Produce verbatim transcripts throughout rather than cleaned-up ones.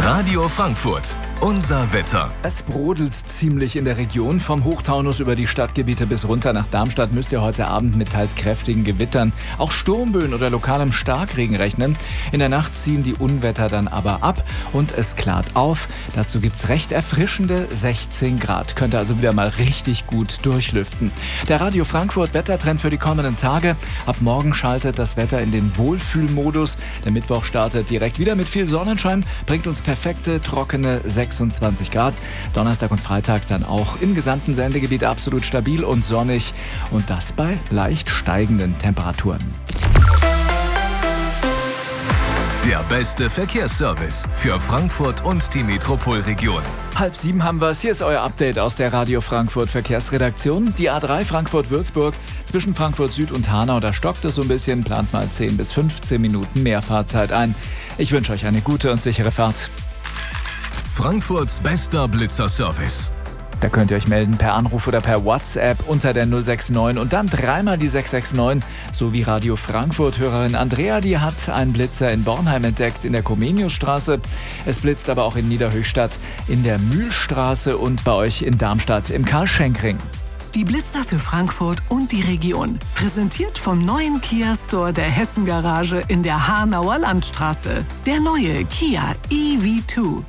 Radio Frankfurt, unser Wetter. Es brodelt ziemlich in der Region. Vom Hochtaunus über die Stadtgebiete bis runter nach Darmstadt müsst ihr heute Abend mit teils kräftigen Gewittern, auch Sturmböen oder lokalem Starkregen rechnen. In der Nacht ziehen die Unwetter dann aber ab und es klart auf. Dazu gibt's recht erfrischende sechzehn Grad. Könnte also wieder mal richtig gut durchlüften. Der Radio Frankfurt Wettertrend für die kommenden Tage. Ab morgen schaltet das Wetter in den Wohlfühlmodus. Der Mittwoch startet direkt wieder mit viel Sonnenschein, bringt uns perfekte, trockene sechsundzwanzig Grad. Donnerstag und Freitag dann auch im gesamten Sendegebiet absolut stabil und sonnig. Und das bei leicht steigenden Temperaturen. Der beste Verkehrsservice für Frankfurt und die Metropolregion. Halb sieben haben wir es. Hier ist euer Update aus der Radio Frankfurt Verkehrsredaktion. Die A drei Frankfurt-Würzburg zwischen Frankfurt Süd und Hanau, da stockt es so ein bisschen, plant mal zehn bis fünfzehn Minuten mehr Fahrzeit ein. Ich wünsche euch eine gute und sichere Fahrt. Frankfurts bester Blitzerservice. Da könnt ihr euch melden per Anruf oder per WhatsApp unter der null sechs neun und dann dreimal die sechs sechs neun. So wie Radio Frankfurt-Hörerin Andrea, die hat einen Blitzer in Bornheim entdeckt, in der Comeniusstraße. Es blitzt aber auch in Niederhöchstadt, in der Mühlstraße und bei euch in Darmstadt im Karl-Schenk-Ring. Die Blitzer für Frankfurt und die Region. Präsentiert vom neuen Kia Store der Hessen Garage in der Hanauer Landstraße. Der neue Kia E V zwei.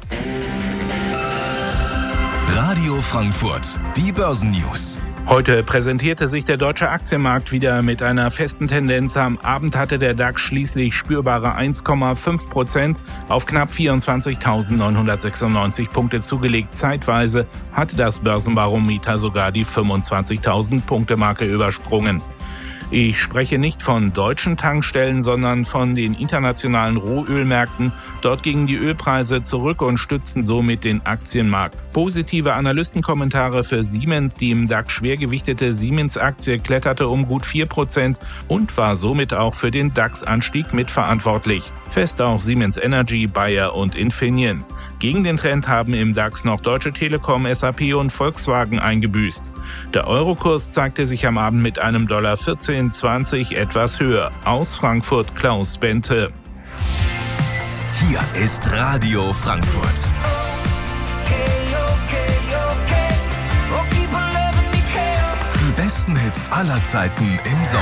Radio Frankfurt, die Börsennews. Heute präsentierte sich der deutsche Aktienmarkt wieder mit einer festen Tendenz. Am Abend hatte der DAX schließlich spürbare eins Komma fünf Prozent auf knapp vierundzwanzigtausendneunhundertsechsundneunzig Punkte zugelegt. Zeitweise hatte das Börsenbarometer sogar die fünfundzwanzigtausend Punkte Marke übersprungen. Ich spreche nicht von deutschen Tankstellen, sondern von den internationalen Rohölmärkten. Dort gingen die Ölpreise zurück und stützten somit den Aktienmarkt. Positive Analystenkommentare für Siemens. Die im DAX schwer gewichtete Siemens-Aktie kletterte um gut vier Prozent und war somit auch für den DAX-Anstieg mitverantwortlich. Fest auch Siemens Energy, Bayer und Infineon. Gegen den Trend haben im DAX noch Deutsche Telekom, S A P und Volkswagen eingebüßt. Der Eurokurs zeigte sich am Abend mit einem Dollar vierzehn zwanzig etwas höher. Aus Frankfurt Klaus Bente. Hier ist Radio Frankfurt. Die besten Hits aller Zeiten im Sommer.